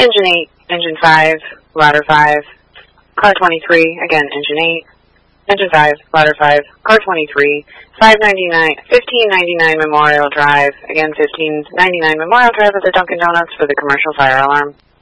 Engine 8, Engine 5, Ladder 5, Car 23, again, Engine 8, Engine 5, Ladder 5, Car 23, 1599 Memorial Drive, again, 1599 Memorial Drive at the Dunkin' Donuts for the commercial fire alarm.